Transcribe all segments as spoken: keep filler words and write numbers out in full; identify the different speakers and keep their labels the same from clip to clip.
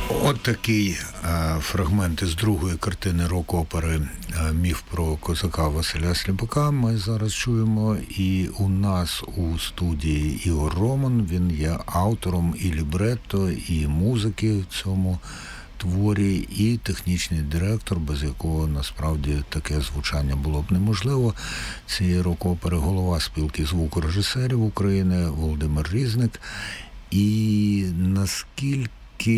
Speaker 1: От такий е, фрагмент із другої картини рок-опери е, «Міф про козака» Василя Сліпака ми зараз чуємо. І у нас у студії Ігор Роман. Він є автором і лібретто, і музики в цьому творі, і технічний директор, без якого насправді таке звучання було б неможливо. Цієї рок-опери голова спілки звукорежисерів України Володимир Різник. І наскільки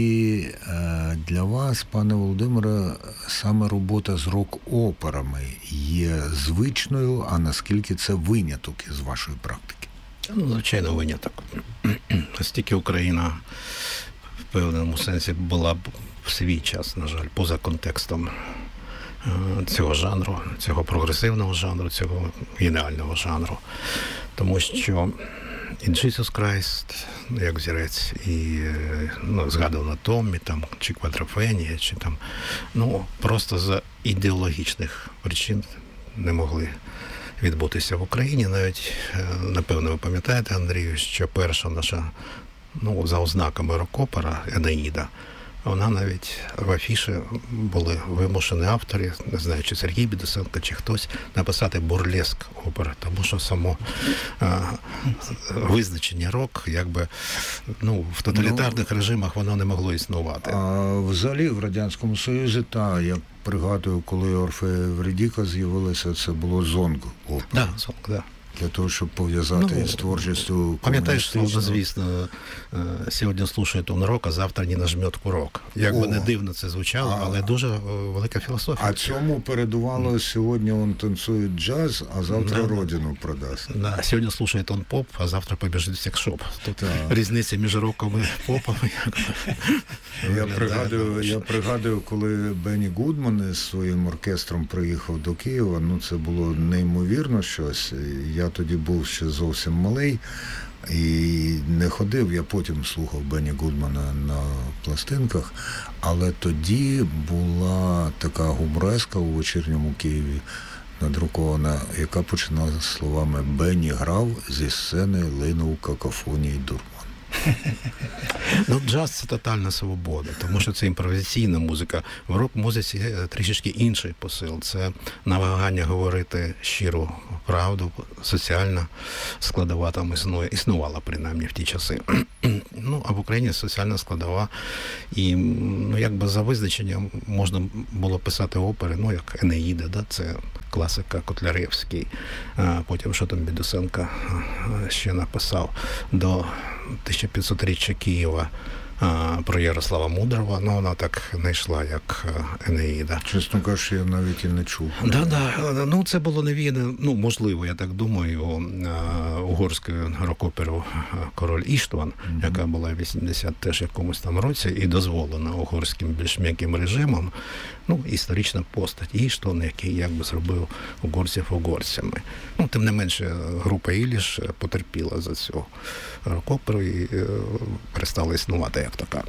Speaker 1: для вас, пане Володимире, саме робота з рок-операми є звичною, а наскільки це виняток із вашої практики?
Speaker 2: Ну, звичайно, виняток. Оскільки Україна в певному сенсі була б в свій час, на жаль, поза контекстом цього жанру, цього прогресивного жанру, цього геніального жанру. Тому що і Jesus Christ, як взірець, і ну, згадувано Томмі, там, чи Квадрофенія, чи там, ну, просто за ідеологічних причин не могли відбутися в Україні. Навіть, напевно, ви пам'ятаєте, Андрію, що перша наша, ну, за ознаками рок-опера «Енеїда», вона навіть в афіші були вимушені автори, не знаю, чи Сергій Бідусенко, чи хтось, написати бурлеск опери, тому що само а, визначення рок, якби, ну, в тоталітарних ну, режимах воно не могло існувати.
Speaker 1: А взагалі в Радянському Союзі, та, я пригадую, коли Орфей Евридіка з'явилися, це було зонг опера.
Speaker 2: Да, зонг, да.
Speaker 1: Для того, щоб пов'язати ну, з творчістю.
Speaker 2: Пам'ятаєш, словно, звісно, сьогодні слухає он рок, а завтра не нажмет курок. Як би не дивно це звучало, а, але дуже велика філософія.
Speaker 1: А цьому передувало mm. сьогодні он танцює джаз, а завтра да. родину продасть.
Speaker 2: Да. Сьогодні слухає он поп, а завтра побіжить в секс-шоп. Тут різниця між роком і попом.
Speaker 1: я, пригадую, я пригадую, коли Бенні Гудман із своїм оркестром приїхав до Києва, ну це було неймовірно щось. Я тоді був ще зовсім малий і не ходив, я потім слухав Бенні Гудмана на пластинках, але тоді була така гумореска у «Вечірньому Києві» надрукована, яка починала словами «Бенні грав, зі сцени линув какофонії дурман».
Speaker 2: Ну, джаз – це тотальна свобода, тому що це імпровізаційна музика. В рок-музиці трішечки інший посил. Це намагання говорити щиру правду, соціальна складова там існує, існувала принаймні в ті часи. Ну, а в Україні соціальна складова. І, ну, якби за визначенням можна було писати опери, ну, як «Енеїда», да? Це класика Котляревський. А потім, що там Бідусенко ще написав, до тисяча п'ятсотріччя Києва а, про Ярослава Мудрого, ну вона так не йшла, як «Енеїда».
Speaker 1: Чесно кажучи, я навіть і не чув.
Speaker 2: Да, да. Ну, це було навіяно, ну, можливо, я так думаю, угорською рок-оперою «Король Іштван», mm-hmm. яка була в вісімдесят теж якомусь там році і дозволена угорським більш м'яким режимом. Ну, історична постать Іштван, який якби зробив угорців угорцями. Ну, тим не менше, група «Іліш» потерпіла за цю рок-оперу і е, перестала існувати як така.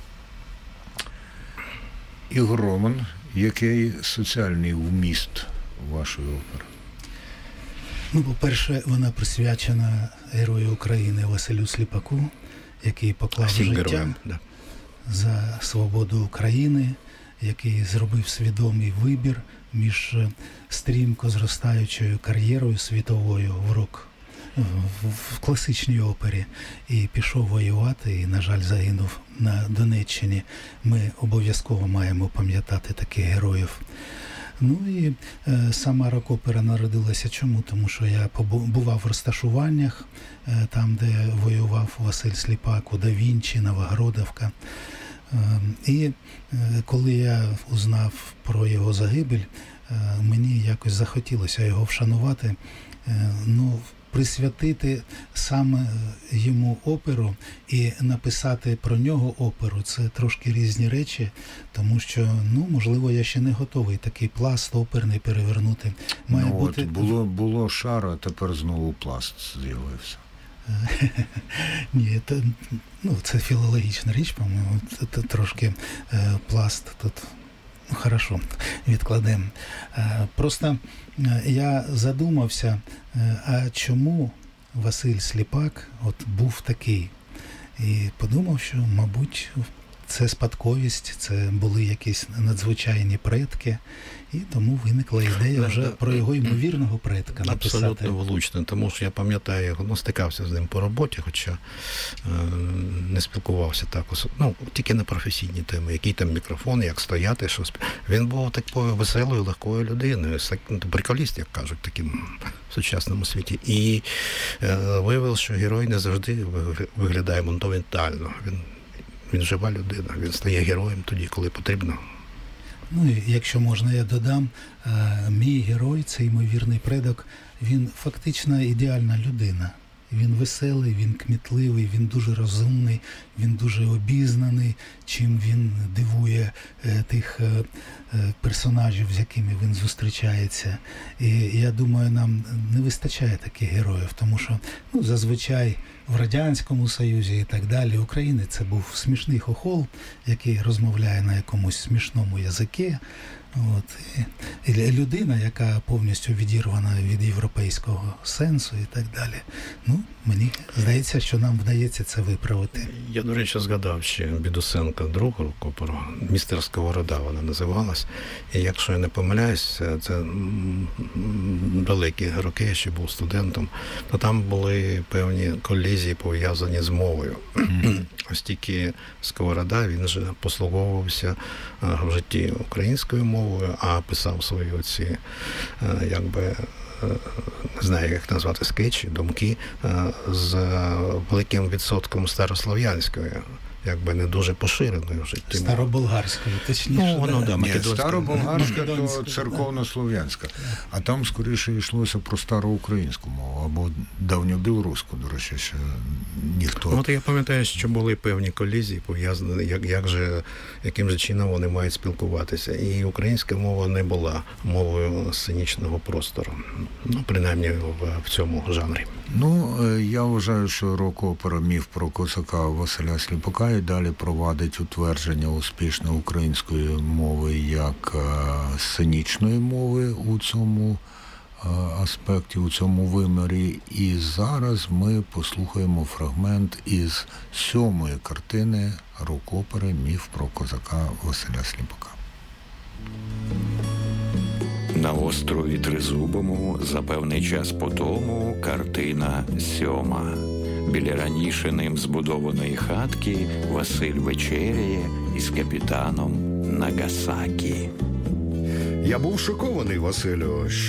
Speaker 1: Ігор Роман, який соціальний вміст вашої опери?
Speaker 3: Ну, по-перше, вона присвячена герою України Василю Сліпаку, який поклав
Speaker 2: Всім
Speaker 3: життя
Speaker 2: героям, да.
Speaker 3: за свободу України, який зробив свідомий вибір між стрімко зростаючою кар'єрою світовою в рок, в класичній опері, і пішов воювати, і, на жаль, загинув на Донеччині. Ми обов'язково маємо пам'ятати таких героїв. Ну і е, сама рок-опера народилася чому? Тому що я побував в розташуваннях, е, там, де воював Василь Сліпак, у Да Вінчі, Новогродівка. Е, і е, коли я узнав про його загибель, е, мені якось захотілося його вшанувати, е, ну, присвятити саме йому оперу і написати про нього оперу – це трошки різні речі, тому що, ну, можливо, я ще не готовий такий пласт оперний перевернути. Має
Speaker 1: ну,
Speaker 3: бути...
Speaker 1: от було, було шар, а тепер знову пласт з'явився.
Speaker 3: Ні, це, ну, це філологічна річ, по-моєму, це трошки е, пласт тут. Ну, хорошо, відкладемо. Просто я задумався, а чому Василь Сліпак от був такий? І подумав, що, мабуть, це спадковість, це були якісь надзвичайні предки, і тому виникла ідея вже про його ймовірного предка написати.
Speaker 2: Абсолютно влучно, тому що я пам'ятаю, ну, стикався з ним по роботі, хоча е, не спілкувався так, ну, тільки на професійні теми, який там мікрофон, як стояти, що спів... Він був такою веселою, легкою людиною, приколіст, як кажуть, таким в сучасному світі. І е, виявив, що герой не завжди виглядає монументально. Він, він жива людина, він стає героєм тоді, коли потрібно.
Speaker 3: Ну, і якщо можна, я додам, мій герой, цей ймовірний предок, він фактично ідеальна людина. Він веселий, він кмітливий, він дуже розумний, він дуже обізнаний, чим він дивує тих персонажів, з якими він зустрічається. І я думаю, нам не вистачає таких героїв, тому що ну, зазвичай в Радянському Союзі і так далі України це був смішний хохол, який розмовляє на якомусь смішному язикі. От. І людина, яка повністю відірвана від європейського сенсу і так далі. Ну, мені здається, що нам вдається це виправити.
Speaker 2: Я, до речі, згадав ще Бідусенка, другу рукопору, «Містер Сковорода» вона називалась. І якщо я не помиляюсь, це далекі роки, я ще був студентом, то там були певні колізії пов'язані з мовою. Mm-hmm. Ось тільки Сковорода, він же послуговувався в житті українською мовою, а писав свої оці, якби, не знаю, як назвати, скетчі, думки з великим відсотком старослов'янської, якби не дуже поширеною в житті.
Speaker 3: Староболгарською, точніше.
Speaker 2: Ну, воно, да,
Speaker 1: Ні, староболгарська, то церковнослов'янська. А там, скоріше, йшлося про староукраїнську мову, або давньобілоруську, до речі, ще ніхто.
Speaker 2: Ну, от я пам'ятаю, що були певні колізії, пов'язані, як, як же, яким же чином вони мають спілкуватися. І українська мова не була мовою сценічного простору. Ну, принаймні, в, в цьому жанрі.
Speaker 1: Ну, я вважаю, що рок-опера «Міф про козака» Василя Сліпака і далі провадить утвердження успішної української мови як сценічної мови у цьому аспекті, у цьому вимірі. І зараз ми послухаємо фрагмент із сьомої картини рок-опери «Міф про козака» Василя Сліпака.
Speaker 4: На острові Тризубому за певний час по тому картина сьома. Біля раніше ним збудованої хатки Василь вечеряє із капітаном Нагасакі.
Speaker 5: Я був шокований, Василю,